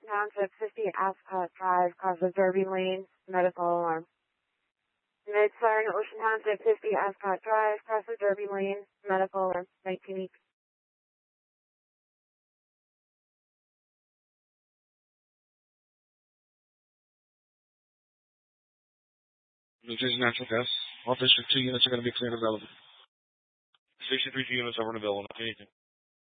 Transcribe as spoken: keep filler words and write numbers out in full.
Township, fifty Ascot Drive, cross the Derby Lane, medical alarm. Mid-Siren, Ocean Township, fifty Ascot Drive, cross the Derby Lane, medical alarm, nineteen E. New Jersey Natural Gas. All District two units are going to be cleared available. Station three units are unavailable. nineteen eighteen.